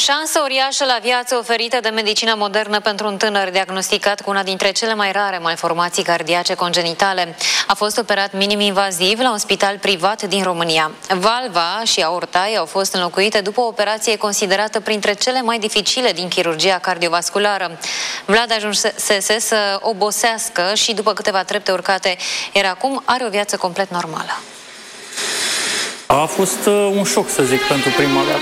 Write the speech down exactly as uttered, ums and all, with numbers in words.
Șansă uriașă la viață oferită de medicina modernă pentru un tânăr diagnosticat cu una dintre cele mai rare malformații cardiace congenitale. A fost operat minim-invaziv la un spital privat din România. Valva și aorta au fost înlocuite după o operație considerată printre cele mai dificile din chirurgia cardiovasculară. Vlad ajunsese să obosească și după câteva trepte urcate, iar acum are o viață complet normală. A fost uh, un șoc, să zic, pentru prima dată.